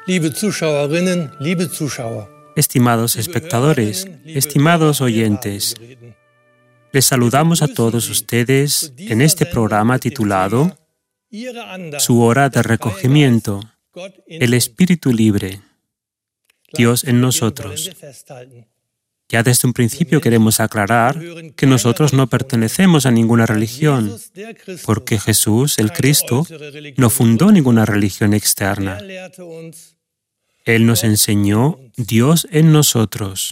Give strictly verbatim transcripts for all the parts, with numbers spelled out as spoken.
Liebe Zuschauerinnen, liebe Zuschauer. Estimados espectadores, estimados oyentes, les saludamos a todos ustedes en este programa titulado Su hora de recogimiento, el espíritu libre, Dios en nosotros. Ya desde un principio queremos aclarar que nosotros no pertenecemos a ninguna religión, porque Jesús, el Cristo, no fundó ninguna religión externa. Él nos enseñó Dios en nosotros.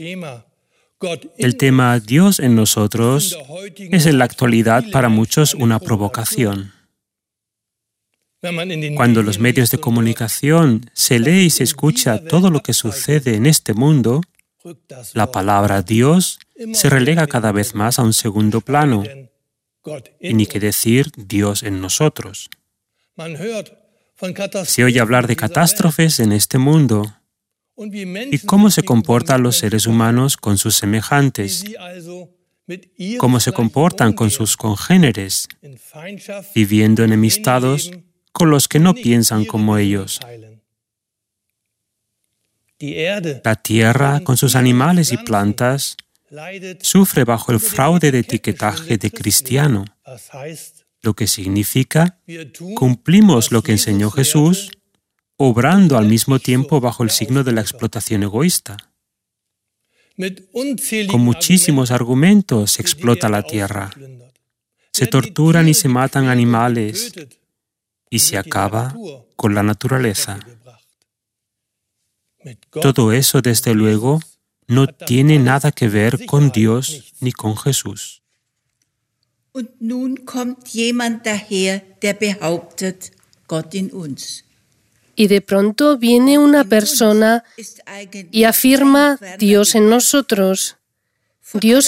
El tema Dios en nosotros es en la actualidad para muchos una provocación. Cuando en los medios de comunicación se lee y se escucha todo lo que sucede en este mundo, la palabra Dios se relega cada vez más a un segundo plano, y ni qué decir Dios en nosotros. Se oye hablar de catástrofes en este mundo y cómo se comportan los seres humanos con sus semejantes, cómo se comportan con sus congéneres, viviendo enemistados con los que no piensan como ellos. La tierra, con sus animales y plantas, sufre bajo el fraude de etiquetaje de cristiano, lo que significa cumplimos lo que enseñó Jesús, obrando al mismo tiempo bajo el signo de la explotación egoísta. Con muchísimos argumentos se explota la tierra. Se torturan y se matan animales y se acaba con la naturaleza. Todo eso, desde luego, no tiene nada que ver con Dios ni con Jesús. Und nun kommt jemand daher, der behauptet, Gott in uns. Y de pronto viene una persona y afirma Dios en nosotros. Dios